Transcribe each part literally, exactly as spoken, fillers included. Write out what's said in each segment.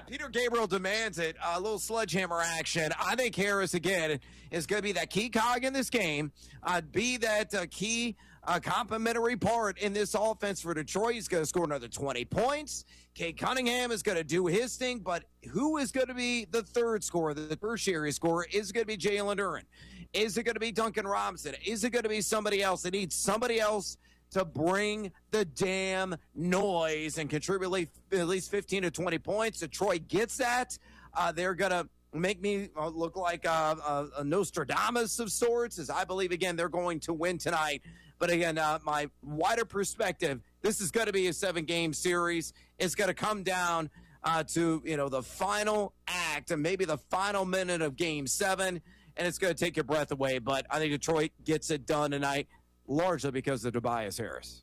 Peter Gabriel demands it. A little sledgehammer action. I think Harris, again, is going to be that key cog in this game, uh, be that uh, key uh, complementary part in this offense for Detroit. He's going to score another twenty points. Cade Cunningham is going to do his thing, but who is going to be the third scorer, the tertiary scorer? Is it going to be Jalen Duren? Is it going to be Duncan Robinson? Is it going to be somebody else? It needs somebody else to bring the damn noise and contribute at least fifteen to twenty points. Detroit gets that. Uh, they're going to make me look like a, a, a Nostradamus of sorts, as I believe, again, they're going to win tonight. But again, uh, my wider perspective, this is going to be a seven-game series. It's going to come down uh, to, you know, the final act and maybe the final minute of game seven, and it's going to take your breath away. But I think Detroit gets it done tonight, largely because of Tobias Harris.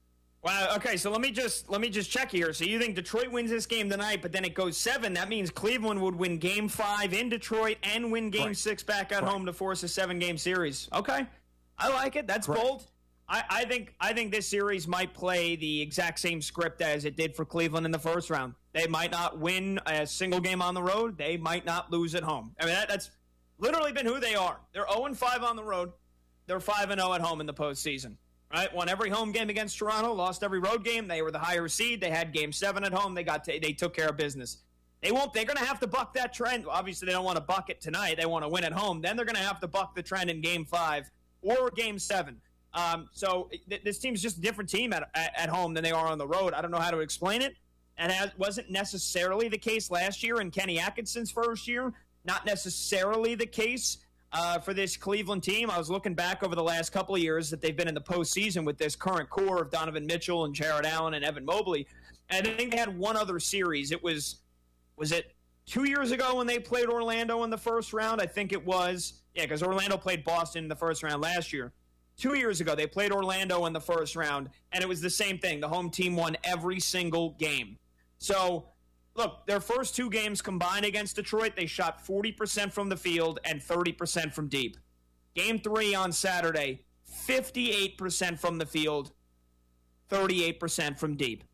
Wow. Okay, so let me just let me just check here. So you think Detroit wins this game tonight, but then it goes seven. That means Cleveland would win Game Five in Detroit and win Game Right. Six back at Right. home to force a seven-game series. Okay, I like it. That's Correct. bold. I, I think I think this series might play the exact same script as it did for Cleveland in the first round. They might not win a single game on the road. They might not lose at home. I mean, that, that's literally been who they are. They're oh and five on the road. They're five and oh at home in the postseason. Right? Won every home game against Toronto, lost every road game. They were the higher seed. They had game seven at home. They got to, they took care of business. They won't. They're going to have to buck that trend. Obviously, they don't want to buck it tonight. They want to win at home. Then they're going to have to buck the trend in game five or game seven. Um, so th- this team's just a different team at, at at home than they are on the road. I don't know how to explain it. And it wasn't necessarily the case last year in Kenny Atkinson's first year. Not necessarily the case Uh, for this Cleveland team. I was looking back over the last couple of years that they've been in the postseason with this current core of Donovan Mitchell and Jared Allen and Evan Mobley. And I think they had one other series. It was, was it two years ago when they played Orlando in the first round? I think it was. Yeah, because Orlando played Boston in the first round last year. Two years ago, they played Orlando in the first round, and it was the same thing. The home team won every single game. So, look, their first two games combined against Detroit, they shot forty percent from the field and thirty percent from deep. Game three on Saturday, fifty-eight percent from the field, thirty-eight percent from deep.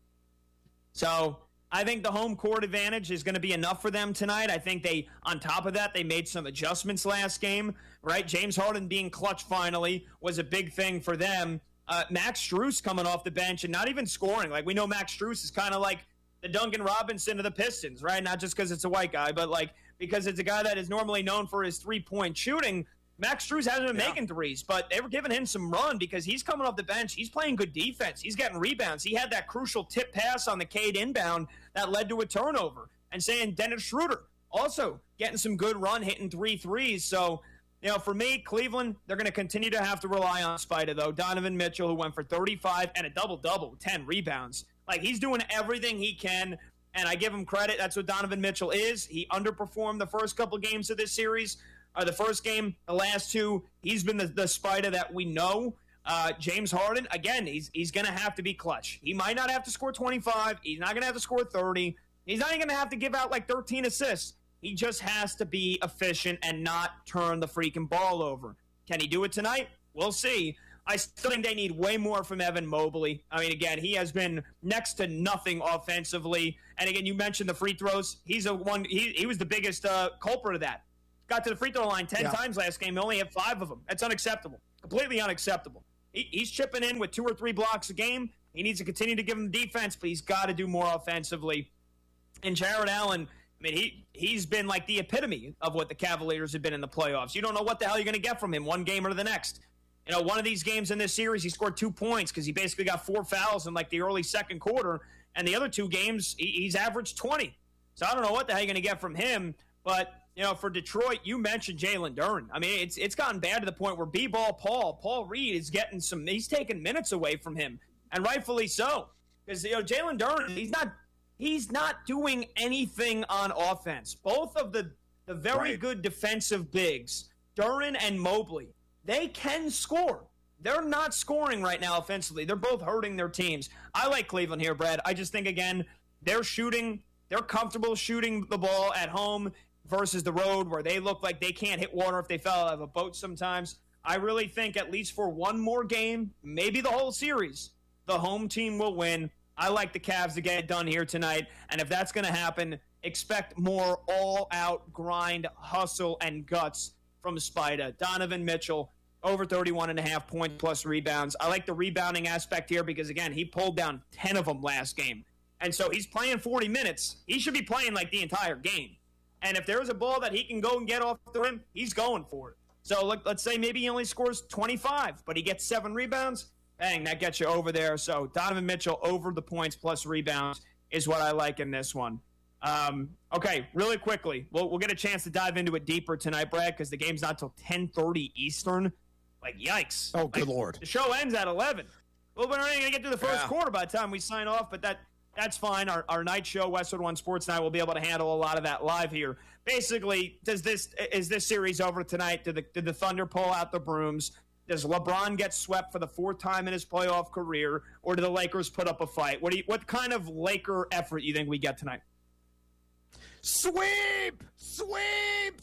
So I think the home court advantage is going to be enough for them tonight. I think they, on top of that, they made some adjustments last game, right? James Harden being clutch finally was a big thing for them. Uh, Max Strus coming off the bench and not even scoring. Like, we know Max Strus is kind of like the Duncan Robinson of the Pistons, right? Not just because it's a white guy, but like because it's a guy that is normally known for his three-point shooting. Max Strus hasn't been Yeah. making threes, but they were giving him some run because he's coming off the bench. He's playing good defense. He's getting rebounds. He had that crucial tip pass on the Cade inbound that led to a turnover. And saying Dennis Schroeder also getting some good run, hitting three threes. So, you know, for me, Cleveland, they're going to continue to have to rely on Spida, though. Donovan Mitchell, who went for thirty-five and a double-double, ten rebounds. Like, he's doing everything he can, and I give him credit. That's what Donovan Mitchell is. He underperformed the first couple games of this series. Uh, the first game, the last two, he's been the, the Spida that we know. Uh, James Harden, again, he's he's going to have to be clutch. He might not have to score twenty-five. He's not going to have to score thirty. He's not even going to have to give out like thirteen assists. He just has to be efficient and not turn the freaking ball over. Can he do it tonight? We'll see. I still think they need way more from Evan Mobley. I mean, again, he has been next to nothing offensively. And again, you mentioned the free throws. He's a one. He, he was the biggest uh, culprit of that. Got to the free throw line ten Yeah. times last game. He only had five of them. That's unacceptable. Completely unacceptable. He, he's chipping in with two or three blocks a game. He needs to continue to give him defense, but he's got to do more offensively. And Jared Allen, I mean, he, he's been like the epitome of what the Cavaliers have been in the playoffs. You don't know what the hell you're going to get from him one game or the next. You know, one of these games in this series, he scored two points because he basically got four fouls in like the early second quarter. And the other two games, he, he's averaged twenty. So I don't know what the hell you're going to get from him. But, you know, for Detroit, you mentioned Jalen Duren. I mean, it's it's gotten bad to the point where B-ball Paul, Paul Reed is getting some, he's taking minutes away from him. And rightfully so. Because, you know, Jalen Duren, he's not, he's not doing anything on offense. Both of the, the very Right. good defensive bigs, Duren and Mobley, they can score. They're not scoring right now offensively. They're both hurting their teams. I like Cleveland here, Brad. I just think, again, they're shooting. They're comfortable shooting the ball at home versus the road where they look like they can't hit water if they fell out of a boat sometimes. I really think at least for one more game, maybe the whole series, the home team will win. I like the Cavs to get it done here tonight. And if that's going to happen, expect more all-out grind, hustle, and guts from Spida. Donovan Mitchell, over thirty-one and a half points plus rebounds. I like the rebounding aspect here because, again, he pulled down ten of them last game. And so he's playing forty minutes. He should be playing like the entire game. And if there's a ball that he can go and get off the rim, he's going for it. So look, let's say maybe he only scores twenty-five, but he gets seven rebounds. Bang, that gets you over there. So Donovan Mitchell over the points plus rebounds is what I like in this one. Um, okay, really quickly, we'll, we'll get a chance to dive into it deeper tonight, Brad, because the game's not till ten thirty Eastern. Like, yikes. Oh, good like, Lord. The show ends at eleven. Well, we're not even going to get to the first yeah. quarter by the time we sign off, but that that's fine. Our, our night show, Westwood One Sports Night, will be able to handle a lot of that live here. Basically, does this is this series over tonight? Did the, did the Thunder pull out the brooms? Does LeBron get swept for the fourth time in his playoff career, or do the Lakers put up a fight? What do you, what kind of Laker effort you think we get tonight? Sweep! Sweep!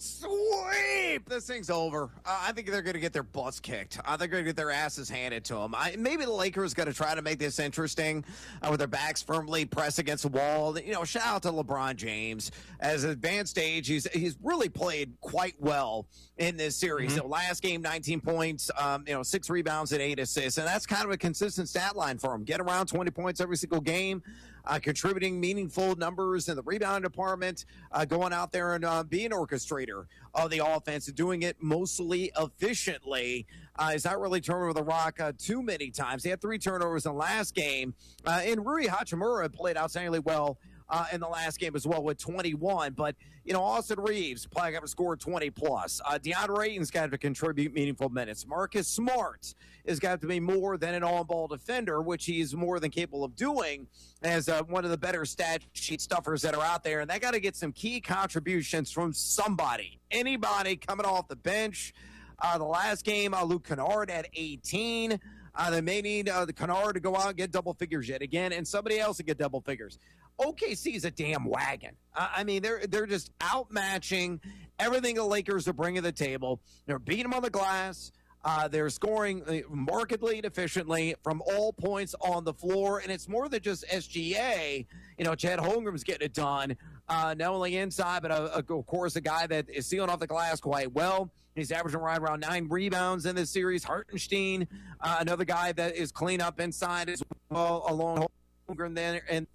Sweep! This thing's over. Uh, I think they're going to get their butts kicked. I think they're going to get their asses handed to them. I, maybe the Lakers going to try to make this interesting uh, with their backs firmly pressed against the wall. You know, shout out to LeBron James. As an advanced age, he's he's really played quite well in this series. Mm-hmm. So last game, nineteen points, um, you know, six rebounds and eight assists. And that's kind of a consistent stat line for him. Get around twenty points every single game. Uh, contributing meaningful numbers in the rebound department, uh, going out there and uh, being an orchestrator of the offense, doing it mostly efficiently. Uh, he's not really turning over the rock uh, too many times. He had three turnovers in the last game. Uh, and Rui Hachimura played outstandingly well Uh, in the last game as well with twenty-one. But, you know, Austin Reeves probably got to score twenty plus. Uh, DeAndre Ayton's got to contribute meaningful minutes. Marcus Smart has got to be more than an on-ball defender, which he's more than capable of doing as uh, one of the better stat sheet stuffers that are out there. And they got to get some key contributions from somebody, anybody coming off the bench. Uh, the last game, uh, Luke Kennard had eighteen. Uh, they may need uh, the Kennard to go out and get double figures yet again, and somebody else to get double figures. O K C is a damn wagon. Uh, I mean, they're they're just outmatching everything the Lakers are bringing to the table. They're beating them on the glass. Uh, they're scoring markedly and efficiently from all points on the floor, and it's more than just S G A. You know, Chad Holmgren's getting it done, uh, not only inside, but, uh, of course, a guy that is sealing off the glass quite well. He's averaging right around nine rebounds in this series. Hartenstein, uh, another guy that is clean up inside as well, along Holmgren there. And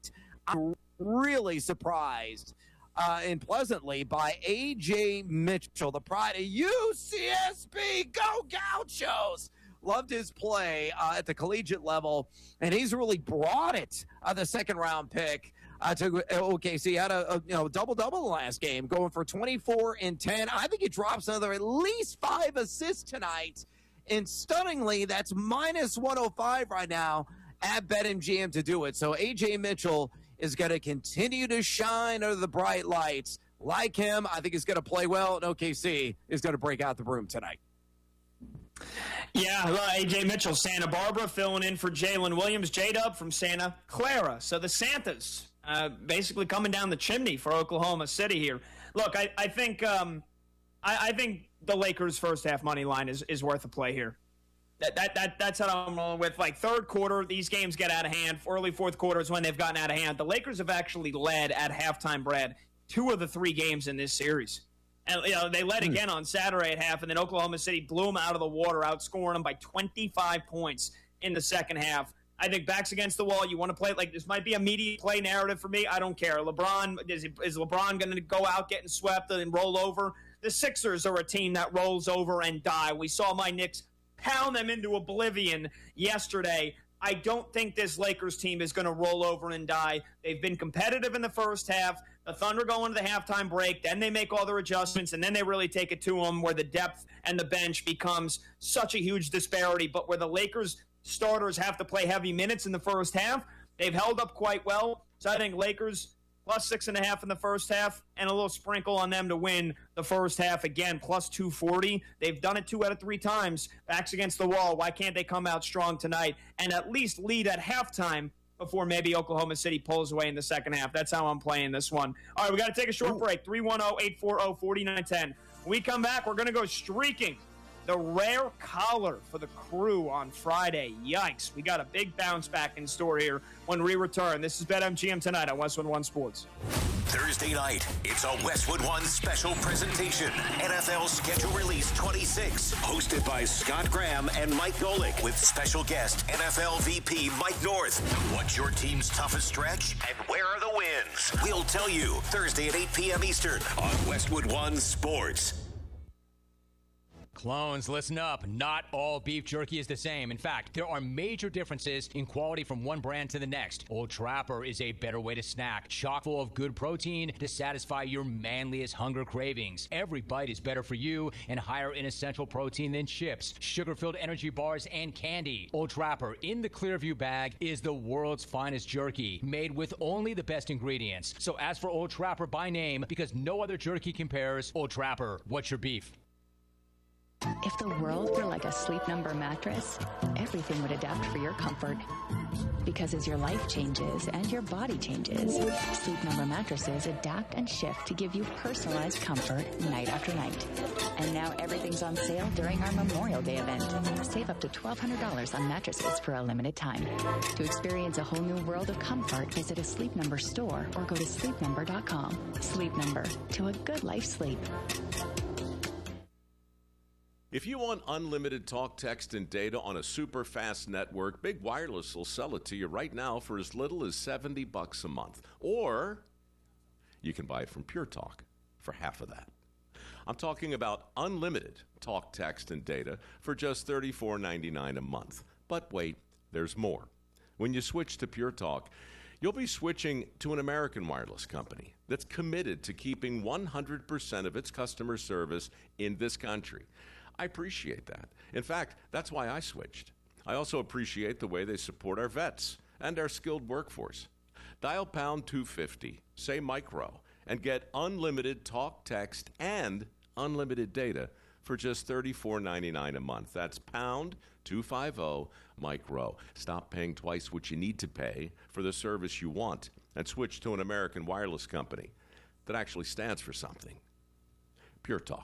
I'm really surprised uh, and pleasantly by A J Mitchell, the pride of U C S B. Go Gauchos! Loved his play uh, at the collegiate level, and he's really brought it. Uh, the second round pick uh, to O K C had a, a you know double double the last game, going for twenty-four and ten. I think he drops another at least five assists tonight, and stunningly, that's minus one oh five right now at BetMGM to do it. So A J Mitchell is going to continue to shine under the bright lights. Like him, I think he's going to play well, and O K C is going to break out the broom tonight. Yeah, well, A J Mitchell, Santa Barbara, filling in for Jalen Williams. J-Dub from Santa Clara. So the Santas uh, basically coming down the chimney for Oklahoma City here. Look, I, I think um, I, I think the Lakers' first half money line is, is worth a play here. That, that that that's how I'm rolling with. Like, third quarter, these games get out of hand. Early fourth quarter is when they've gotten out of hand. The Lakers have actually led at halftime, Brad, two of the three games in this series. And, you know, they led again on Saturday at half, and then Oklahoma City blew them out of the water, outscoring them by twenty-five points in the second half. I think backs against the wall. You want to play it like this might be a media play narrative for me. I don't care. LeBron, is, is LeBron going to go out getting swept and roll over? The Sixers are a team that rolls over and die. We saw my Knicks pound them into oblivion yesterday. I don't think this Lakers team is going to roll over and die. They've been competitive in the first half. The Thunder go into the halftime break. Then they make all their adjustments, and then they really take it to them where the depth and the bench becomes such a huge disparity. But where the Lakers starters have to play heavy minutes in the first half, they've held up quite well. So I think Lakers plus six and a half in the first half, and a little sprinkle on them to win the first half again, plus two forty. They've done it two out of three times. Backs against the wall. Why can't they come out strong tonight and at least lead at halftime before maybe Oklahoma City pulls away in the second half? That's how I'm playing this one. All right, we got to take a short break. three one zero, eight four zero, four nine one zero. When we come back, we're going to go streaking The rare collar for the Crew on Friday. Yikes. We got a big bounce back in store here when we return. This is BetMGM tonight on Westwood One Sports. Thursday night, it's a Westwood One special presentation. N F L Schedule Release twenty-six, hosted by Scott Graham and Mike Golick, with special guest N F L V P Mike North. What's your team's toughest stretch, and where are the wins? We'll tell you Thursday at eight p.m. Eastern on Westwood One Sports. Clones, listen up. Not all beef jerky is the same. In fact, there are major differences in quality from one brand to the next. Old Trapper is a better way to snack, chock full of good protein to satisfy your manliest hunger cravings. Every bite is better for you and higher in essential protein than chips, sugar-filled energy bars, and candy. Old Trapper in the Clearview bag is the world's finest jerky, made with only the best ingredients. So ask for Old Trapper by name because no other jerky compares. Old Trapper, what's your beef? If the world were like a Sleep Number mattress, everything would adapt for your comfort. Because as your life changes and your body changes, Sleep Number mattresses adapt and shift to give you personalized comfort night after night. And now everything's on sale during our Memorial Day event. Save up to twelve hundred dollars on mattresses for a limited time. To experience a whole new world of comfort, visit a Sleep Number store or go to sleep number dot com. Sleep Number, to a good life sleep. If you want unlimited talk, text, and data on a super fast network, Big Wireless will sell it to you right now for as little as seventy bucks a month. Or you can buy it from Pure Talk for half of that. I'm talking about unlimited talk, text, and data for just thirty-four ninety-nine a month. But wait, there's more. When you switch to Pure Talk, you'll be switching to an American wireless company that's committed to keeping one hundred percent of its customer service in this country. I appreciate that. In fact, that's why I switched. I also appreciate the way they support our vets and our skilled workforce. Dial pound two fifty, say micro, and get unlimited talk, text, and unlimited data for just thirty-four ninety-nine a month. That's pound two fifty, micro. Stop paying twice what you need to pay for the service you want and switch to an American wireless company that actually stands for something. Pure Talk.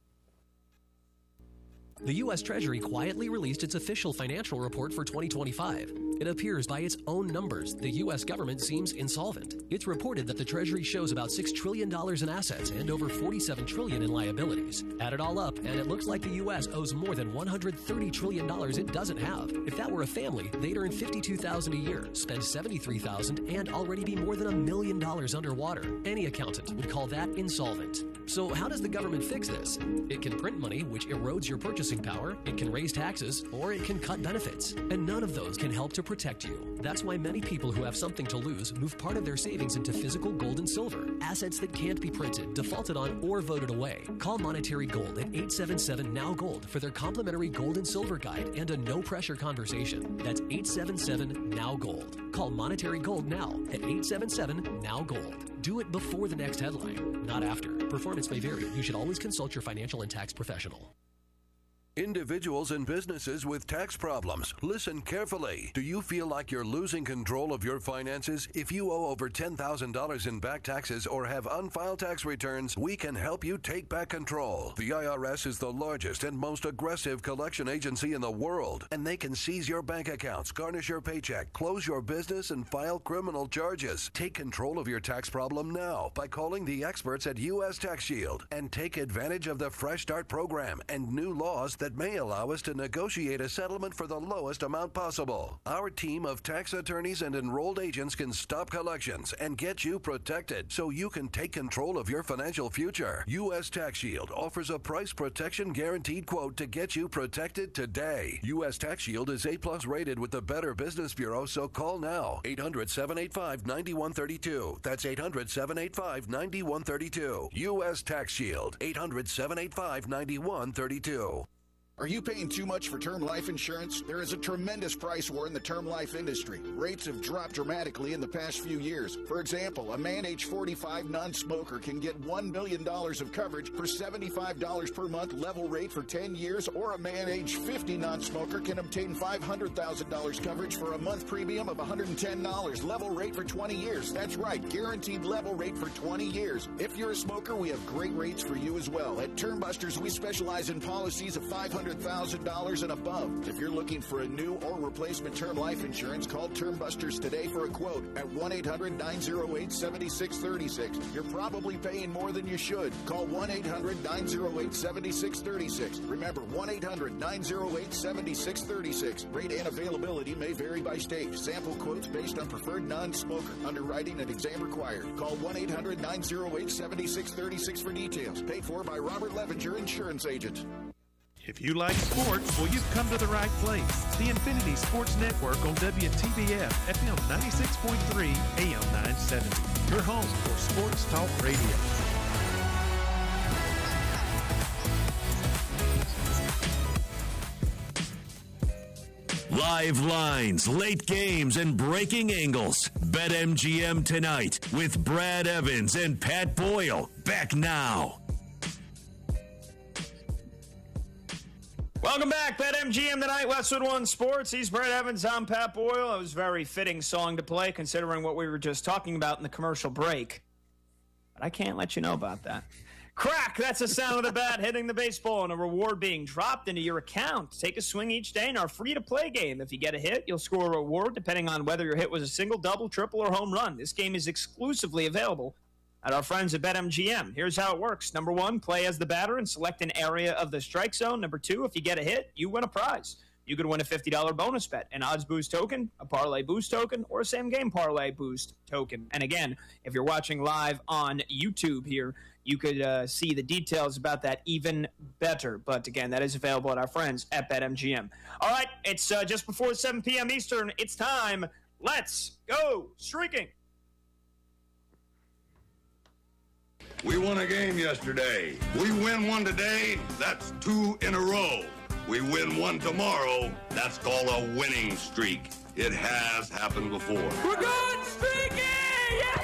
The U S Treasury quietly released its official financial report for twenty twenty-five. It appears by its own numbers, the U S government seems insolvent. It's reported that the Treasury shows about six trillion dollars in assets and over forty-seven trillion dollars in liabilities. Add it all up, and it looks like the U S owes more than one hundred thirty trillion dollars it doesn't have. If that were a family, they'd earn fifty-two thousand dollars a year, spend seventy-three thousand dollars, and already be more than a million dollars underwater. Any accountant would call that insolvent. So how does the government fix this? It can print money, which erodes your purchasing power, it can raise taxes, or it can cut benefits. And none of those can help to protect you. That's why many people who have something to lose move part of their savings into physical gold and silver, assets that can't be printed, defaulted on, or voted away. Call Monetary Gold at eight seven seven, N O W, GOLD for their complimentary gold and silver guide and a no-pressure conversation. That's eight seven seven, N O W, GOLD. Call Monetary Gold now at eight seven seven, N O W, GOLD. Do it before the next headline, not after. Performance may vary. You should always consult your financial and tax professional. Individuals and businesses with tax problems, listen carefully. Do you feel like you're losing control of your finances? If you owe over ten thousand dollars in back taxes or have unfiled tax returns, we can help you take back control. The I R S is the largest and most aggressive collection agency in the world, and they can seize your bank accounts, garnish your paycheck, close your business, and file criminal charges. Take control of your tax problem now by calling the experts at U S Tax Shield and take advantage of the Fresh Start program and new laws that that may allow us to negotiate a settlement for the lowest amount possible. Our team of tax attorneys and enrolled agents can stop collections and get you protected so you can take control of your financial future. U S Tax Shield offers a price protection guaranteed quote to get you protected today. U S Tax Shield is A plus rated with the Better Business Bureau, so call now. eight hundred, seven eight five, nine one three two. That's eight hundred, seven eight five, nine one three two. U S Tax Shield. eight hundred, seven eight five, nine one three two. Are you paying too much for term life insurance? There is a tremendous price war in the term life industry. Rates have dropped dramatically in the past few years. For example, a man age forty-five non-smoker can get one million dollars of coverage for seventy-five dollars per month level rate for ten years, or a man age fifty non-smoker can obtain five hundred thousand dollars coverage for a month premium of one hundred ten dollars level rate for twenty years. That's right, guaranteed level rate for twenty years. If you're a smoker, we have great rates for you as well. At Term Busters, we specialize in policies of five hundred hundred thousand dollars and above. If you're looking for a new or replacement term life insurance, call Term Busters today for a quote at one eight hundred nine oh eight seven six three six. You're probably paying more than you should. Call one eight hundred nine oh eight seven six three six. Remember, one eight hundred nine oh eight seven six three six. Rate and availability may vary by state. Sample quotes based on preferred non-smoker. Underwriting and exam required. Call one eight hundred nine oh eight seven six three six for details. Paid for by Robert Levenger Insurance Agent. If you like sports, well, you've come to the right place. The Infinity Sports Network on W T B F, F M ninety-six point three, A M nine seventy. Your home for sports talk radio. Live lines, late games, and breaking angles. BetMGM tonight with Brad Evans and Pat Boyle. Back now. Welcome back, BetMGM tonight, Westwood One Sports. He's Brad Evans, I'm Pat Boyle. It was a very fitting song to play considering what we were just talking about in the commercial break. But I can't let you know about that. Crack, that's the sound of the bat hitting the baseball and a reward being dropped into your account. Take a swing each day in our free-to-play game. If you get a hit, you'll score a reward depending on whether your hit was a single, double, triple, or home run. This game is exclusively available at our friends at BetMGM. Here's how it works. Number one, play as the batter and select an area of the strike zone. Number two, if you get a hit, you win a prize. You could win a fifty dollars bonus bet, an odds boost token, a parlay boost token, or a same game parlay boost token. And again, if you're watching live on YouTube here, you could uh, see the details about that even better. But again, that is available at our friends at BetMGM. All right, it's uh, just before seven p.m. Eastern. It's time. Let's go streaking. We won a game yesterday. We win one today, that's two in a row. We win one tomorrow, that's called a winning streak. It has happened before. We're going streaking! Yeah!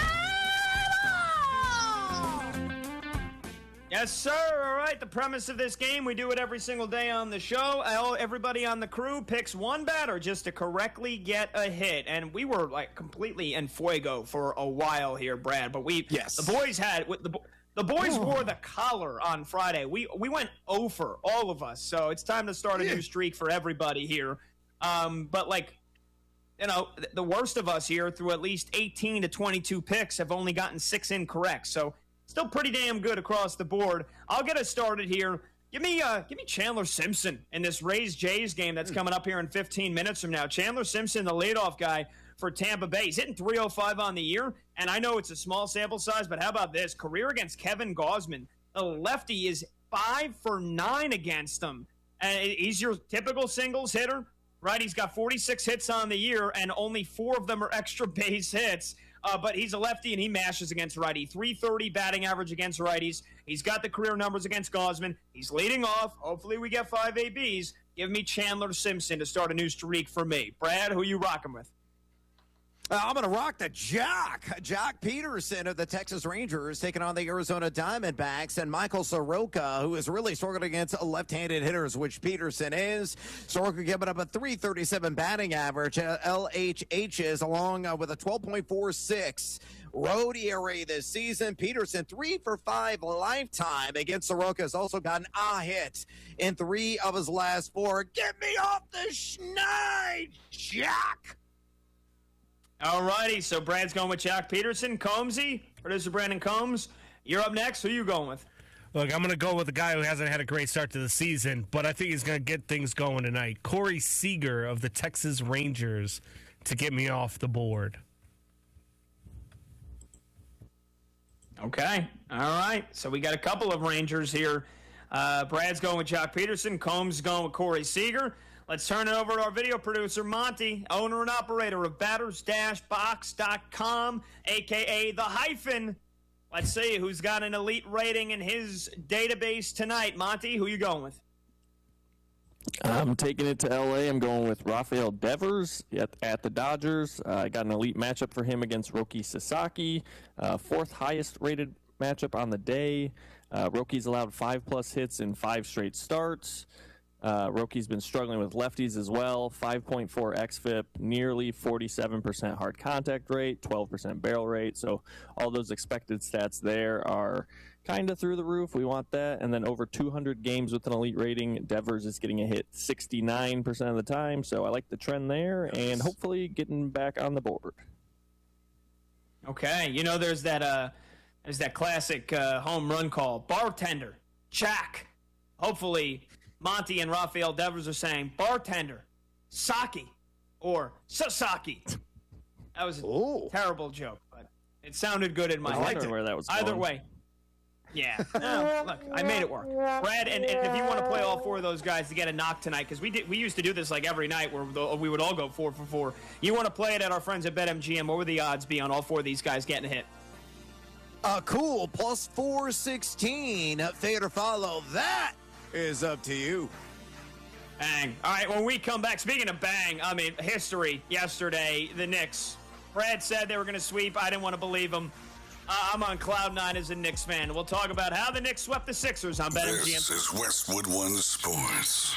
Yes, sir. All right, the premise of this game, we do it every single day on the show. Everybody on the crew picks one batter just to correctly get a hit. And we were, like, completely en fuego for a while here, Brad. But we, yes. the boys had, the, the boys oh. wore the collar on Friday. We we went over, all of us. So it's time to start a yeah. new streak for everybody here. Um, but, like, you know, the worst of us here, through at least eighteen to twenty-two picks, have only gotten six incorrect. So still pretty damn good across the board. I'll get us started here. Give me uh, give me Chandler Simpson in this Rays-Jays game that's coming up here in fifteen minutes from now. Chandler Simpson, the leadoff guy for Tampa Bay. He's hitting three oh five on the year, and I know it's a small sample size, but how about this? Career against Kevin Gausman. The lefty is five for nine against him. And he's your typical singles hitter, right? He's got forty-six hits on the year, and only four of them are extra base hits. Uh, but he's a lefty, and he mashes against righty. three thirty batting average against righties. He's got the career numbers against Gausman. He's leading off. Hopefully we get five A Bs. Give me Chandler Simpson to start a new streak for me. Brad, who you rocking with? Uh, I'm going to rock the Jock. Jock Peterson of the Texas Rangers taking on the Arizona Diamondbacks, and Michael Soroka, who is really struggling against left-handed hitters, which Peterson is. Soroka giving up a three thirty-seven batting average. Uh, L H H's along uh, with a twelve point four six road E R A this season. Peterson three for five lifetime against Soroka. Has also gotten a hit in three of his last four. Get me off the schneid, Jock. All righty, so Brad's going with Jock Peterson. Combsy, producer Brandon Combs, you're up next. Who are you going with? Look, I'm going to go with a guy who hasn't had a great start to the season, but I think he's going to get things going tonight. Corey Seager of the Texas Rangers to get me off the board. Okay, all right. So we got a couple of Rangers here. Uh, Brad's going with Jock Peterson. Combs is going with Corey Seager. Let's turn it over to our video producer, Monty, owner and operator of batters dash box dot com, a k a. The Hyphen. Let's see who's got an elite rating in his database tonight. Monty, who you going with? I'm taking it to L A. I'm going with Rafael Devers at, at the Dodgers. Uh, I got an elite matchup for him against Roki Sasaki. Uh, fourth highest rated matchup on the day. Uh, Roki's allowed five plus hits in five straight starts. Uh, Rocky's been struggling with lefties as well. five point four xFIP, nearly forty-seven percent hard contact rate, twelve percent barrel rate. So all those expected stats there are kind of through the roof. We want that. And then over two hundred games with an elite rating, Devers is getting a hit sixty-nine percent of the time. So I like the trend there and hopefully getting back on the board. Okay. You know, there's that, uh, there's that classic uh, home run call. Bartender, Jack. Hopefully Monty and Rafael Devers are saying bartender, Saki, or Sasaki. That was a Ooh. terrible joke, but it sounded good in my head. I liked where that was Either going. way. Yeah. No, look, I made it work. Brad, and, and if you want to play all four of those guys to get a knock tonight, because we did, we used to do this like every night where the, we would all go four for four. You want to play it at our friends at BetMGM, what would the odds be on all four of these guys getting a hit? Uh, cool. Plus four sixteen. Fade or follow. That is up to you. Bang. All right, when we come back, speaking of bang, I mean, history yesterday, the Knicks. Brad said they were going to sweep. I didn't want to believe him. Uh, I'm on cloud nine as a Knicks fan. We'll talk about how the Knicks swept the Sixers on BetMGM. This is Westwood One Sports.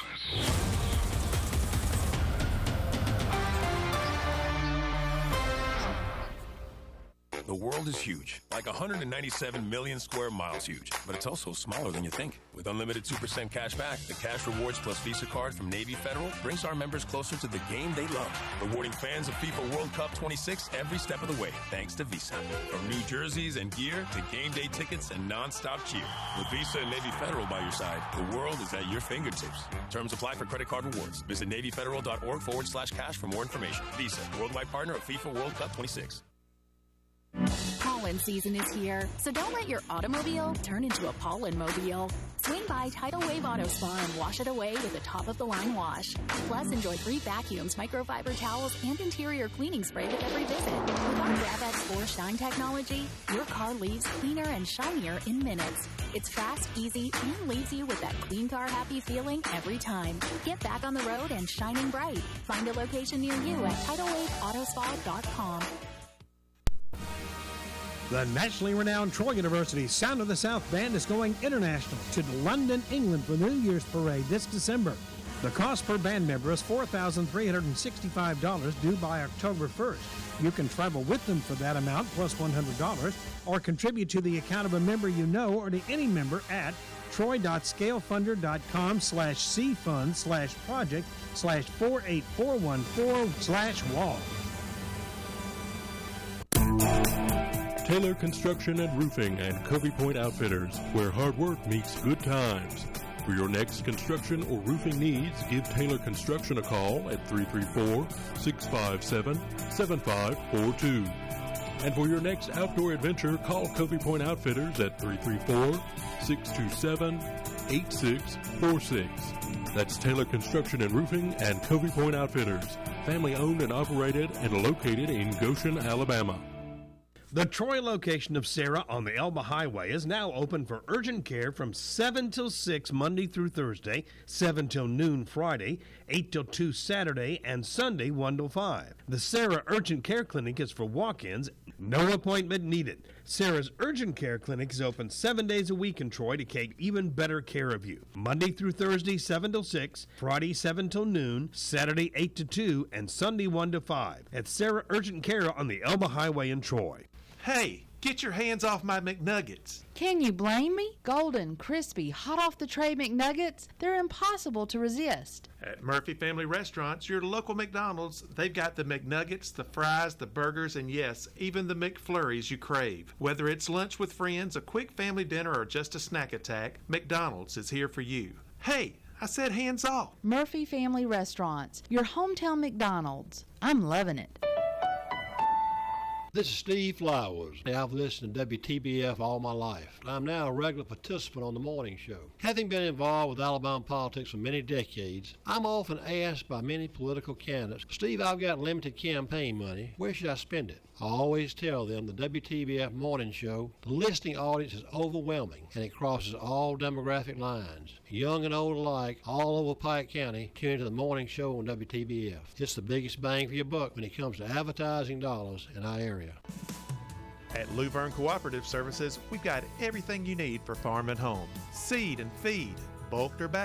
The world is huge, like one hundred ninety-seven million square miles huge, but it's also smaller than you think. With unlimited two percent cash back, the Cash Rewards Plus Visa card from Navy Federal brings our members closer to the game they love, rewarding fans of FIFA World Cup twenty-six every step of the way, thanks to Visa. From new jerseys and gear to game day tickets and non-stop cheer. With Visa and Navy Federal by your side, the world is at your fingertips. Terms apply for credit card rewards. Visit NavyFederal.org forward slash cash for more information. Visa, worldwide partner of FIFA World Cup twenty-six. Pollen season is here, so don't let your automobile turn into a pollen mobile. Swing by Tidal Wave Auto Spa and wash it away with a top-of-the-line wash. Plus, enjoy free vacuums, microfiber towels, and interior cleaning spray with every visit. With our GravX four Shine technology, your car leaves cleaner and shinier in minutes. It's fast, easy, and leaves you with that clean car happy feeling every time. Get back on the road and shining bright. Find a location near you at tidal wave autospa dot com. The nationally renowned Troy University Sound of the South Band is going international to London, England for the New Year's Parade this December. The cost per band member is four thousand three hundred sixty-five dollars due by October first. You can travel with them for that amount plus one hundred dollars or contribute to the account of a member you know or to any member at troy.scalefunder.com slash cfund slash project slash 48414 slash wall. Taylor Construction and Roofing and Covey Point Outfitters, where hard work meets good times. For your next construction or roofing needs, give Taylor Construction a call at three three four, six five seven, seven five four two. And for your next outdoor adventure, call Covey Point Outfitters at three three four, six two seven, eight six four six. That's Taylor Construction and Roofing and Covey Point Outfitters, family owned and operated and located in Goshen, Alabama. The Troy location of Sarah on the Elba Highway is now open for urgent care from seven till six Monday through Thursday, seven till noon Friday, eight till two Saturday, and Sunday one till five. The Sarah Urgent Care Clinic is for walk-ins, no appointment needed. Sarah's Urgent Care Clinic is open seven days a week in Troy to take even better care of you. Monday through Thursday, seven till six, Friday, seven till noon, Saturday, eight to two, and Sunday, one to five. At Sarah Urgent Care on the Elba Highway in Troy. Hey, get your hands off my McNuggets. Can you blame me? Golden, crispy, hot off the tray McNuggets, they're impossible to resist. At Murphy Family Restaurants, your local McDonald's, they've got the McNuggets, the fries, the burgers, and yes, even the McFlurries you crave. Whether it's lunch with friends, a quick family dinner, or just a snack attack, McDonald's is here for you. Hey, I said hands off. Murphy Family Restaurants, your hometown McDonald's. I'm loving it. This is Steve Flowers. I've listened to W T B F all my life. I'm now a regular participant on the morning show. Having been involved with Alabama politics for many decades, I'm often asked by many political candidates, Steve, I've got limited campaign money. Where should I spend it? I always tell them the W T B F morning show, the listening audience is overwhelming and it crosses all demographic lines. Young and old alike, all over Pike County, tune into the morning show on W T B F. It's the biggest bang for your buck when it comes to advertising dollars in our area. At Luverne Cooperative Services, we've got everything you need for farm and home. Seed and feed, bulked or bagged,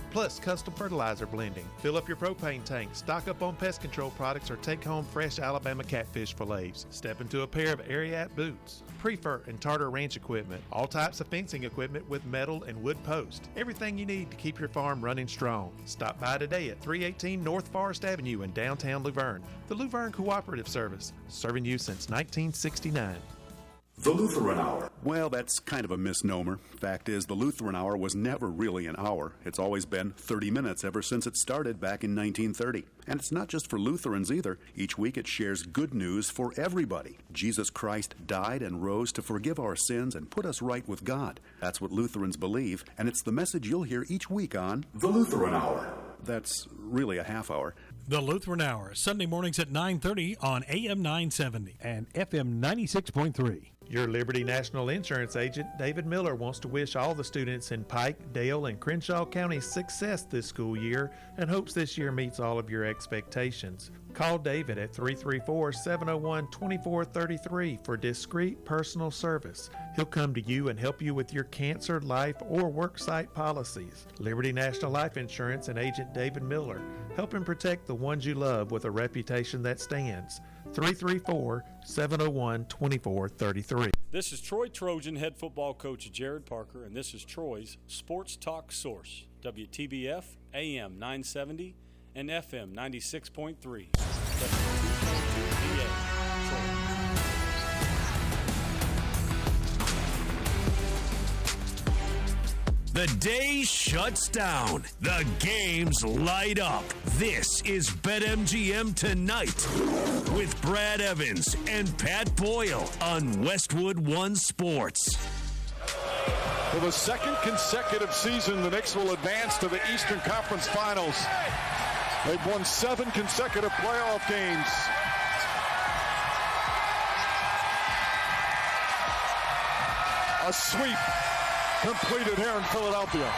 plus custom fertilizer blending. Fill up your propane tank, stock up on pest control products, or take home fresh Alabama catfish fillets. Step into a pair of Ariat boots, Prefer and Tartar Ranch equipment, all types of fencing equipment with metal and wood posts. Everything you need to keep your farm running strong. Stop by today at three eighteen North Forest Avenue in downtown Luverne. The Luverne Cooperative Service, serving you since nineteen sixty-nine. The Lutheran Hour. Well, that's kind of a misnomer. Fact is, the Lutheran Hour was never really an hour. It's always been thirty minutes ever since it started back in nineteen thirty. And it's not just for Lutherans either. Each week it shares good news for everybody. Jesus Christ died and rose to forgive our sins and put us right with God. That's what Lutherans believe, and it's the message you'll hear each week on The Lutheran Hour. That's really a half hour. The Lutheran Hour, Sunday mornings at nine thirty on A M nine seventy and F M ninety-six point three. Your Liberty National Insurance agent, David Miller, wants to wish all the students in Pike, Dale, and Crenshaw counties success this school year and hopes this year meets all of your expectations. Call David at three three four, seven oh one, two four three three for discreet personal service. He'll come to you and help you with your cancer, life, or worksite policies. Liberty National Life Insurance and agent David Miller, helping protect the ones you love with a reputation that stands. three three four, seven oh one, two four three three. This is Troy Trojan head football coach Jared Parker, and this is Troy's Sports Talk Source, W T B F, A M nine seventy, and F M ninety-six point three. The day shuts down. The games light up. This is BetMGM Tonight with Brad Evans and Pat Boyle on Westwood One Sports. For the second consecutive season, the Knicks will advance to the Eastern Conference Finals. They've won seven consecutive playoff games. A sweep completed here in Philadelphia.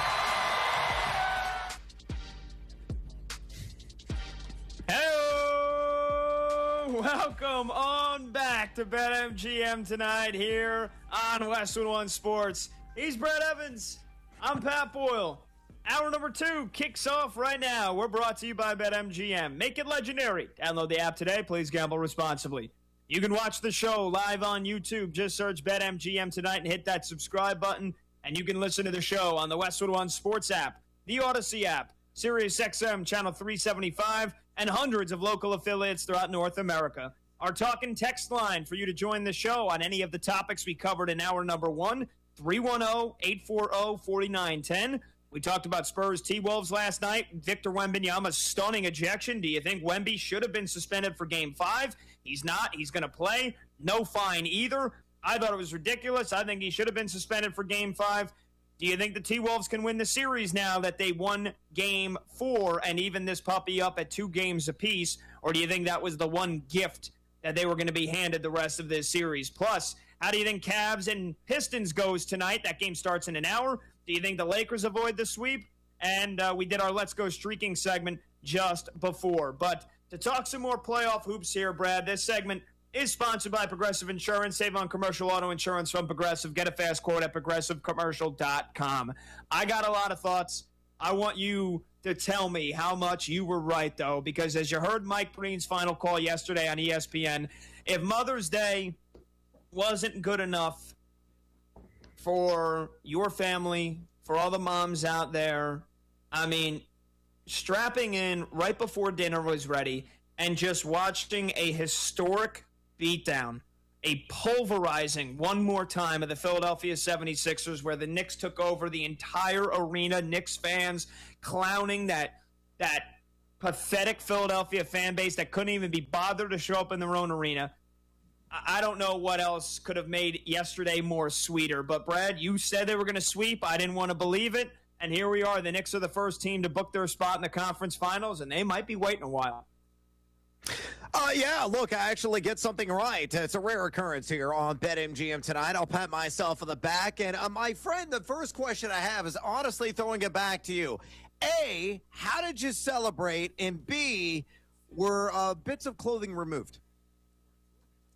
Hello! Welcome on back to BetMGM Tonight here on Westwood One Sports. He's Brad Evans. I'm Pat Boyle. Hour number two kicks off right now. We're brought to you by BetMGM. Make it legendary. Download the app today. Please gamble responsibly. You can watch the show live on YouTube. Just search BetMGM Tonight and hit that subscribe button. And you can listen to the show on the Westwood One Sports app, the Odyssey app, Sirius X M Channel three seventy-five, and hundreds of local affiliates throughout North America. Our talk and text line for you to join the show on any of the topics we covered in hour number one, three one zero, eight four zero, four nine one zero. We talked about Spurs T-Wolves last night. Victor Wembanyama's stunning ejection. Do you think Wemby should have been suspended for Game five? He's not. He's going to play. No fine either. I thought it was ridiculous. I think he should have been suspended for Game five. Do you think the T-Wolves can win the series now that they won Game four and even this puppy up at two games apiece? Or do you think that was the one gift that they were going to be handed the rest of this series? Plus, how do you think Cavs and Pistons goes tonight? That game starts in an hour. Do you think the Lakers avoid the sweep? And uh, we did our Let's Go Streaking segment just before. But to talk some more playoff hoops here, Brad, this segment is sponsored by Progressive Insurance. Save on commercial auto insurance from Progressive. Get a fast quote at progressive commercial dot com. I got a lot of thoughts. I want you to tell me how much you were right, though, because as you heard Mike Breen's final call yesterday on E S P N, if Mother's Day wasn't good enough for your family, for all the moms out there, I mean, strapping in right before dinner was ready and just watching a historic beatdown, a pulverizing one more time of the Philadelphia seventy-sixers where the Knicks took over the entire arena, Knicks fans clowning that that pathetic Philadelphia fan base that couldn't even be bothered to show up in their own arena. I don't know what else could have made yesterday more sweeter. But, Brad, you said they were going to sweep. I didn't want to believe it. And here we are. The Knicks are the first team to book their spot in the conference finals, and they might be waiting a while. Uh, yeah, look, I actually get something right. It's a rare occurrence here on BetMGM Tonight. I'll pat myself on the back. And, uh, my friend, the first question I have is honestly throwing it back to you. A, how did you celebrate? And B, were uh, bits of clothing removed?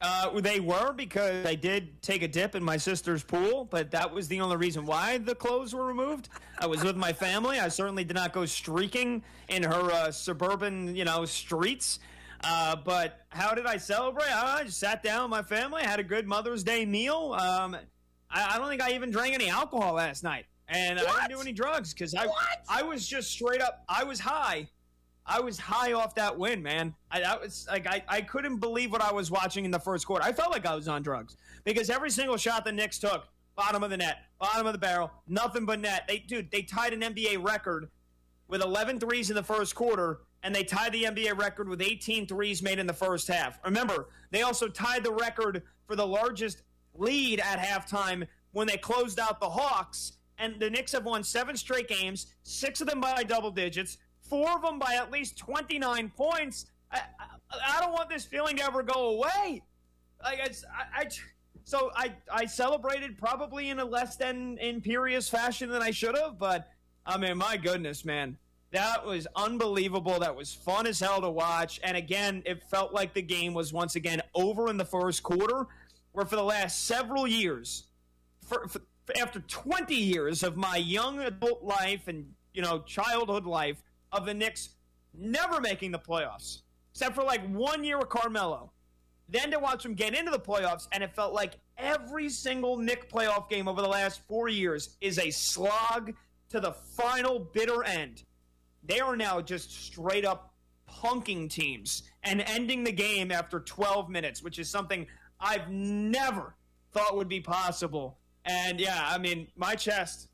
Uh, they were, because I did take a dip in my sister's pool, but that was the only reason why the clothes were removed. I was with my family. I certainly did not go streaking in her uh, suburban, you know, streets. Uh, but how did I celebrate? I just sat down with my family, had a good Mother's Day meal. Um, I, I don't think I even drank any alcohol last night, and what? I didn't do any drugs because I, I was just straight up. I was high. I was high off that win, man. I that was like I, I couldn't believe what I was watching in the first quarter. I felt like I was on drugs because every single shot the Knicks took, bottom of the net, bottom of the barrel, nothing but net. They dude, they tied an N B A record with eleven threes in the first quarter, and they tied the N B A record with eighteen threes made in the first half. Remember, they also tied the record for the largest lead at halftime when they closed out the Hawks, and the Knicks have won seven straight games, six of them by double digits. Four of them by at least twenty-nine points. I, I, I don't want this feeling to ever go away. Like it's, I, I, so I, I celebrated probably in a less than imperious fashion than I should have. But I mean, my goodness, man, that was unbelievable. That was fun as hell to watch. And again, it felt like the game was once again over in the first quarter, where for the last several years, for, for after twenty years of my young adult life and you know childhood life, of the Knicks never making the playoffs, except for like one year with Carmelo. Then to watch them get into the playoffs, and it felt like every single Knick playoff game over the last four years is a slog to the final bitter end. They are now just straight up punking teams and ending the game after twelve minutes, which is something I've never thought would be possible. And yeah, I mean, my chest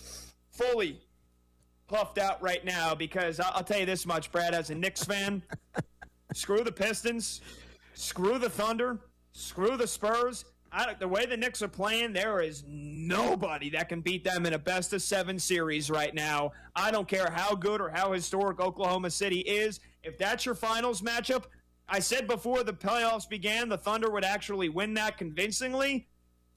fully puffed out right now because I'll, I'll tell you this much, Brad, as a Knicks fan, screw the Pistons, screw the Thunder, screw the Spurs. I, the way the Knicks are playing, there is nobody that can beat them in a best of seven series right now. I don't care how good or how historic Oklahoma City is. If that's your finals matchup, I said before the playoffs began, the Thunder would actually win that convincingly.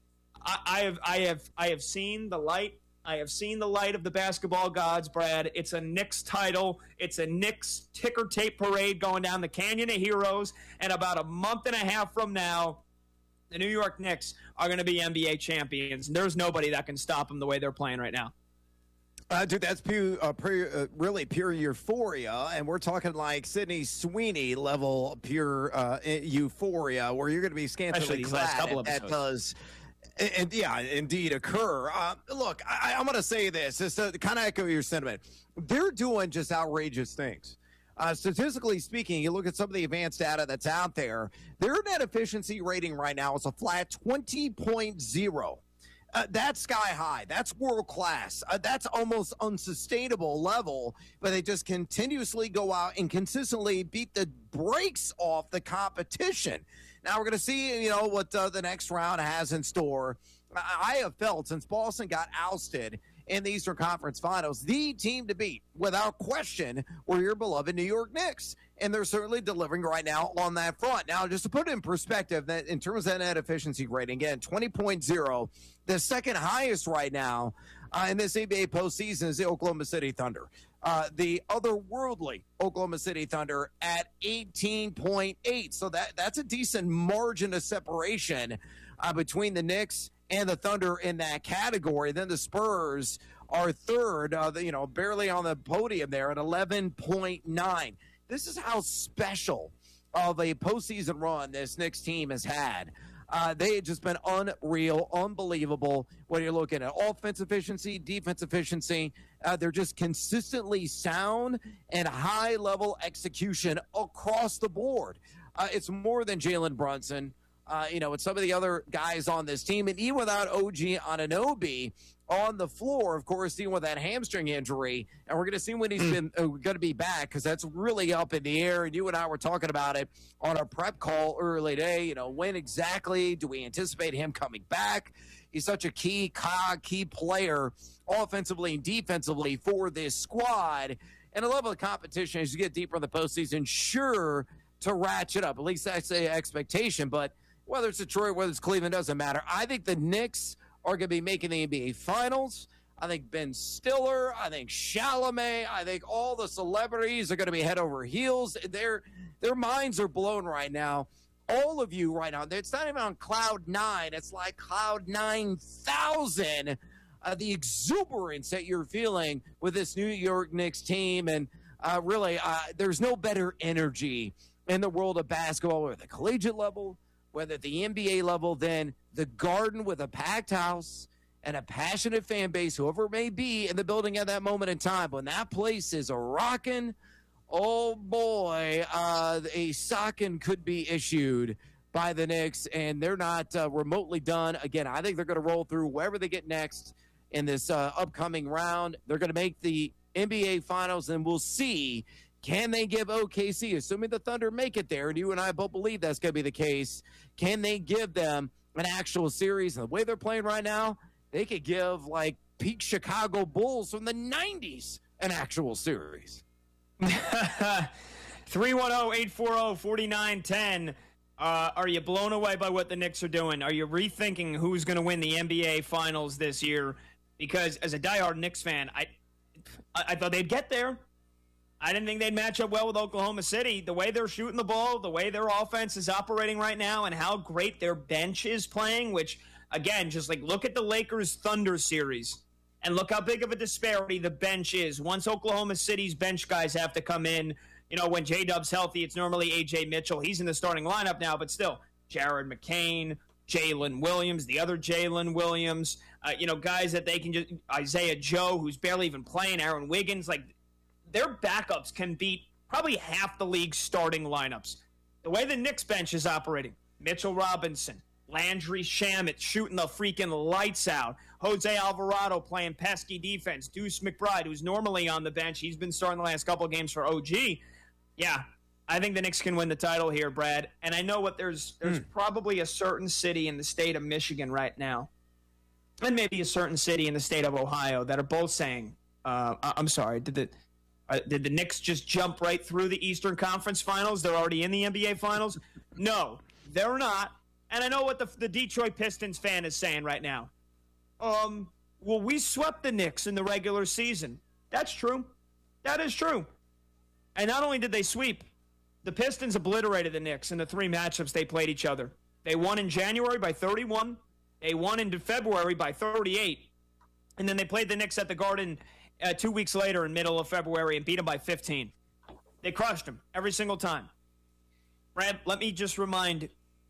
I, I have, I have, I have seen the light. I have seen the light of the basketball gods, Brad. It's a Knicks title. It's a Knicks ticker tape parade going down the Canyon of Heroes. And about a month and a half from now, the New York Knicks are going to be N B A champions. And there's nobody that can stop them the way they're playing right now. Uh, dude, that's pure, uh, pure, uh, really pure euphoria, and we're talking like Sydney Sweeney level pure uh, euphoria, where you're going to be scantily clad. And that does. And yeah, indeed occur. Uh, look, I, I'm going to say this, just to kind of echo your sentiment. They're doing just outrageous things. Uh, statistically speaking, you look at some of the advanced data that's out there, their net efficiency rating right now is a flat twenty point oh. Uh, that's sky high. That's world class. Uh, that's almost unsustainable level, but they just continuously go out and consistently beat the brakes off the competition. Now we're going to see, you know, what uh, the next round has in store. I have felt since Boston got ousted in the Eastern Conference Finals, the team to beat, without question, were your beloved New York Knicks. And they're certainly delivering right now on that front. Now, just to put it in perspective, that in terms of that net efficiency rating, again, twenty point oh, the second highest right now uh, in this N B A postseason is the Oklahoma City Thunder. Uh, the otherworldly Oklahoma City Thunder at eighteen point eight. So that that's a decent margin of separation uh, between the Knicks and the Thunder in that category. Then the Spurs are third, uh, the, you know, barely on the podium there at eleven point nine. This is how special of a postseason run this Knicks team has had. Uh, they have just been unreal, unbelievable. When you're looking at offense efficiency, defense efficiency, uh, they're just consistently sound and high-level execution across the board. Uh, it's more than Jalen Brunson. Uh, you know, it's some of the other guys on this team. And even without O G Anunoby on the floor, of course, dealing with that hamstring injury. And we're going to see when he's been uh, going to be back, because that's really up in the air. And you and I were talking about it on our prep call early today. You know, when exactly do we anticipate him coming back? He's such a key cog, key player offensively and defensively for this squad. And the level of competition as you get deeper in the postseason, sure to ratchet up. At least that's the expectation. But whether it's Detroit, whether it's Cleveland, doesn't matter. I think the Knicks are going to be making the N B A Finals. I think Ben Stiller, I think Chalamet, I think all the celebrities are going to be head over heels. Their their minds are blown right now all of you right now, it's not even on cloud nine. It's like cloud nine thousand. Uh, the exuberance that you're feeling with this New York Knicks team. And uh, really, uh, there's no better energy in the world of basketball, whether at the collegiate level, whether at the N B A level, than the Garden with a packed house and a passionate fan base, whoever it may be in the building at that moment in time. When that place is a rocking, oh boy, uh, a socking could be issued by the Knicks, and they're not uh, remotely done. Again, I think they're going to roll through wherever they get next in this uh, upcoming round. They're going to make the N B A Finals, and we'll see, can they give O K C, assuming the Thunder make it there, and you and I both believe that's going to be the case, can they give them an actual series? And the way they're playing right now, they could give, like, peak Chicago Bulls from the nineties an actual series. three one zero, eight four zero, four nine one zero. Uh, are you blown away by what the Knicks are doing? Are you rethinking who's going to win the N B A Finals this year? Because as a diehard Knicks fan, I, I thought they'd get there. I didn't think they'd match up well with Oklahoma City. The way they're shooting the ball, the way their offense is operating right now, and how great their bench is playing, which, again, just like look at the Lakers-Thunder series and look how big of a disparity the bench is. Once Oklahoma City's bench guys have to come in, you know, when J-Dub's healthy, it's normally A J Mitchell. He's in the starting lineup now, but still, Jared McCain, Jalen Williams, the other Jalen Williams, uh, you know, guys that they can just, Isaiah Joe, who's barely even playing, Aaron Wiggins, like, their backups can beat probably half the league's starting lineups. The way the Knicks bench is operating, Mitchell Robinson, Landry Shamet shooting the freaking lights out, Jose Alvarado playing pesky defense, Deuce McBride, who's normally on the bench, he's been starting the last couple of games for O G. Yeah, I think the Knicks can win the title here, Brad. And I know what there's there's mm. probably a certain city in the state of Michigan right now, and maybe a certain city in the state of Ohio that are both saying, uh, I'm sorry, did the uh, did the Knicks just jump right through the Eastern Conference Finals? They're already in the N B A Finals? No, they're not. And I know what the, the Detroit Pistons fan is saying right now. Um, well, we swept the Knicks in the regular season. That's true. That is true. And not only did they sweep, the Pistons obliterated the Knicks in the three matchups they played each other. They won in January by thirty-one. They won in February by thirty-eight. And then they played the Knicks at the Garden uh, two weeks later in middle of February and beat them by fifteen. They crushed them every single time. Brad, let me just remind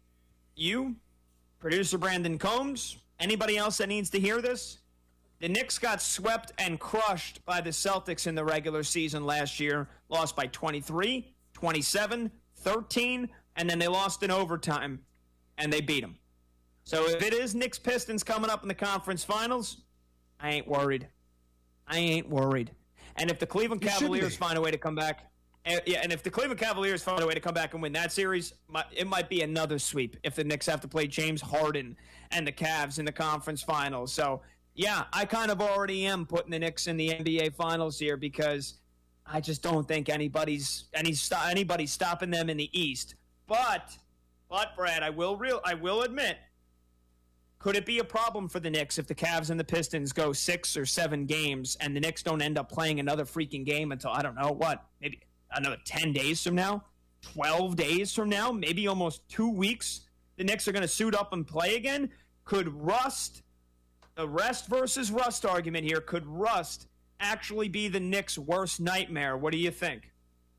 you, producer Brandon Combs, anybody else that needs to hear this, the Knicks got swept and crushed by the Celtics in the regular season last year, lost by twenty-three, twenty-seven, thirteen, and then they lost in overtime, and they beat them. So if it is Knicks Pistons coming up in the conference finals, I ain't worried. I ain't worried. And if the Cleveland Cavaliers find a way to come back, and, yeah, and if the Cleveland Cavaliers find a way to come back and win that series, it might be another sweep if the Knicks have to play James Harden and the Cavs in the conference finals. So, yeah, I kind of already am putting the Knicks in the N B A Finals here because I just don't think anybody's any anybody's stopping them in the East. But, but Brad, I will real I will admit, could it be a problem for the Knicks if the Cavs and the Pistons go six or seven games and the Knicks don't end up playing another freaking game until, I don't know, what, maybe another ten days from now, twelve days from now, maybe almost two weeks, the Knicks are going to suit up and play again? Could rust, the rest versus rust argument here, could rust actually be the Knicks' worst nightmare? What do you think?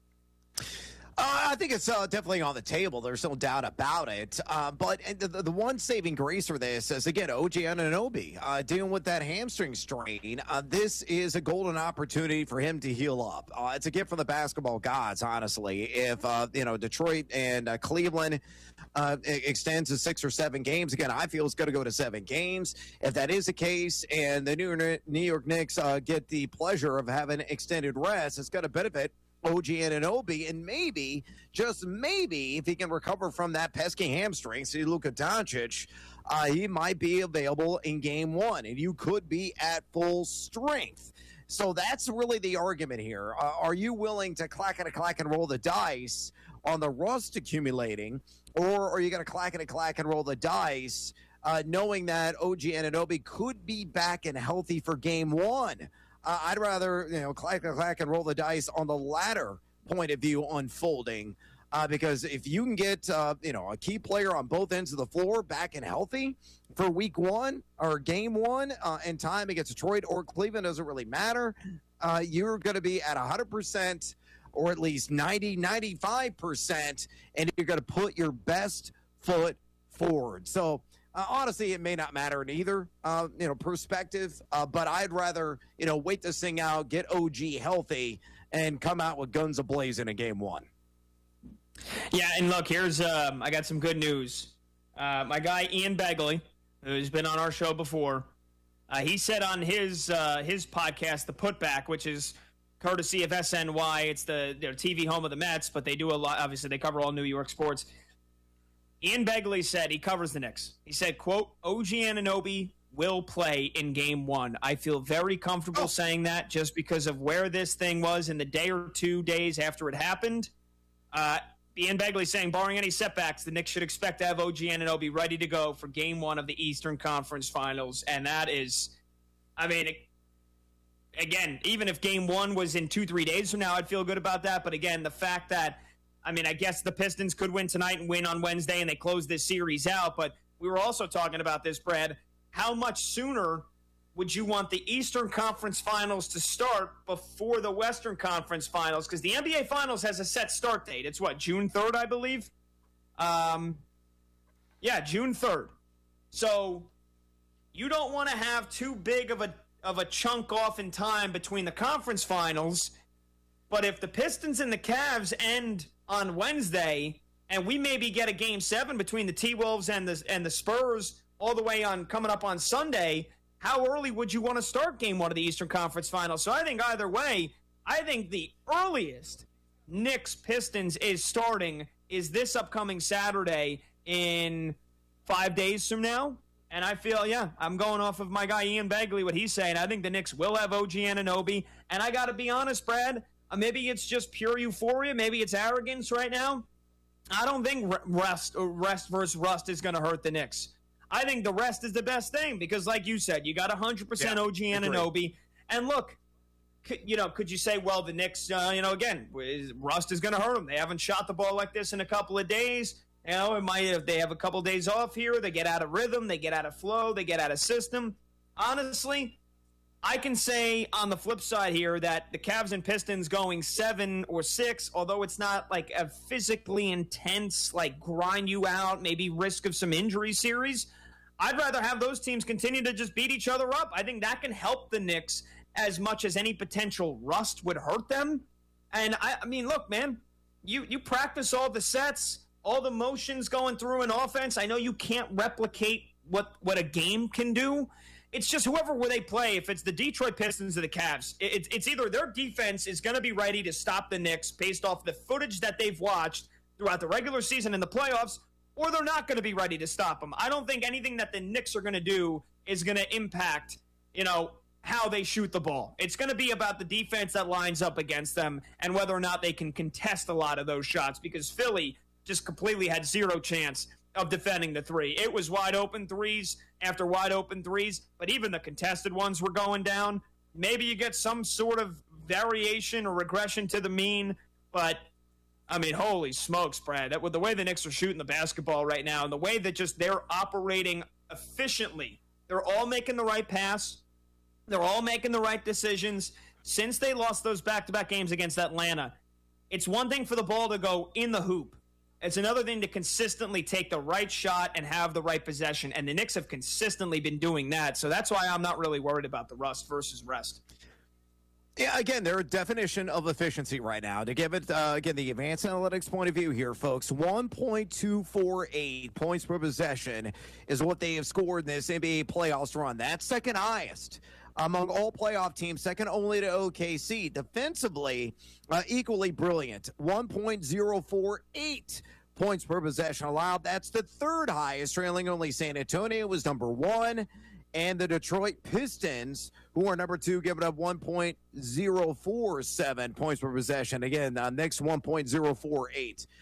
Uh, I think it's uh, definitely on the table. There's no doubt about it. Uh, but the, the one saving grace for this is, again, O G Anunoby uh, dealing with that hamstring strain. Uh, this is a golden opportunity for him to heal up. Uh, it's a gift from the basketball gods, honestly. If, uh, you know, Detroit and uh, Cleveland uh, extends to six or seven games, again, I feel it's going to go to seven games. If that is the case and the New, New York Knicks uh, get the pleasure of having extended rest, it's going to benefit O G Anunoby, and maybe, just maybe, if he can recover from that pesky hamstring, see Luka Doncic, uh, he might be available in game one, and you could be at full strength. So that's really the argument here. Uh, are you willing to clack and a clack and roll the dice on the rust accumulating, or are you going to clack and a clack and roll the dice uh, knowing that O G Anunoby could be back and healthy for game one? Uh, I'd rather, you know, clack, clack, and roll the dice on the latter point of view unfolding. Uh, because if you can get, uh, you know, a key player on both ends of the floor back and healthy for week one or game one uh, in time against Detroit or Cleveland, doesn't really matter. Uh, you're going to be at one hundred percent or at least ninety, ninety-five percent, and you're going to put your best foot forward. So, uh, honestly, it may not matter in either, uh, you know, perspective, uh, but I'd rather, you know, wait this thing out, get O G healthy, and come out with guns a-blazing in game one. Yeah, and look, here's um, I got some good news. Uh, my guy Ian Begley, who's been on our show before, uh, he said on his uh, his podcast, The Putback, which is courtesy of S N Y. It's the their T V home of the Mets, but they do a lot. Obviously, they cover all New York sports. Ian Begley said he covers the Knicks. He said, "quote O G Anunoby will play in game one. I feel very comfortable oh. saying that just because of where this thing was in the day or two days after it happened." Uh, Ian Begley saying, barring any setbacks, the Knicks should expect to have O G Anunoby ready to go for game one of the Eastern Conference Finals. And that is, I mean, it, again, even if game one was in two, three days from now, I'd feel good about that. But again, the fact that, I mean, I guess the Pistons could win tonight and win on Wednesday and they close this series out. But we were also talking about this, Brad. How much sooner would you want the Eastern Conference Finals to start before the Western Conference Finals? Because the N B A Finals has a set start date. It's what, June third, I believe? Um, yeah, June third. So you don't want to have too big of a of a chunk off in time between the conference finals. But if the Pistons and the Cavs end on Wednesday, and we maybe get a game seven between the T-Wolves and the and the Spurs all the way on coming up on Sunday, how early would you want to start game one of the Eastern Conference Finals? So I think either way, I think the earliest Knicks-Pistons is starting is this upcoming Saturday in five days from now. And I feel, yeah, I'm going off of my guy Ian Begley, what he's saying. I think the Knicks will have O G Anunoby. And I got to be honest, Brad, uh, maybe it's just pure euphoria. Maybe it's arrogance right now. I don't think rest, rest versus rust is going to hurt the Knicks. I think the rest is the best thing because, like you said, you got one hundred percent yeah, O G Anunoby. Agreed. And look, could, you know, could you say, well, the Knicks, uh, you know, again, rust is going to hurt them. They haven't shot the ball like this in a couple of days. You know, it might have, they have a couple of days off here. They get out of rhythm. They get out of flow. They get out of system. Honestly, I can say on the flip side here that the Cavs and Pistons going seven or six, although it's not like a physically intense, like grind you out, maybe risk of some injury series, I'd rather have those teams continue to just beat each other up. I think that can help the Knicks as much as any potential rust would hurt them. And, I, I mean, look, man, you, you practice all the sets, all the motions going through an offense. I know you can't replicate what, what a game can do. It's just whoever where they play, if it's the Detroit Pistons or the Cavs, it, it's either their defense is going to be ready to stop the Knicks based off the footage that they've watched throughout the regular season and the playoffs, or they're not going to be ready to stop them. I don't think anything that the Knicks are going to do is going to impact, you know, how they shoot the ball. It's going to be about the defense that lines up against them and whether or not they can contest a lot of those shots because Philly just completely had zero chance of defending the three. It was wide open threes after wide open threes, but even the contested ones were going down. Maybe you get some sort of variation or regression to the mean, but I mean, holy smokes, Brad. That with the way the Knicks are shooting the basketball right now and the way that just they're operating efficiently, they're all making the right pass. They're all making the right decisions. Since they lost those back-to-back games against Atlanta, it's one thing for the ball to go in the hoop. It's another thing to consistently take the right shot and have the right possession, and the Knicks have consistently been doing that, so that's why I'm not really worried about the rust versus rest. Yeah, again, they're a definition of efficiency right now. To give it, uh, again, the advanced analytics point of view here, folks, one point two four eight points per possession is what they have scored in this N B A playoffs run. That's second highest among all playoff teams, second only to O K C. Defensively, uh, equally brilliant, one point oh four eight points per possession allowed. That's the third highest, trailing only San Antonio was number one. And the Detroit Pistons, who are number two, giving up one point oh four seven points per possession. Again, uh, Knicks one point oh four eight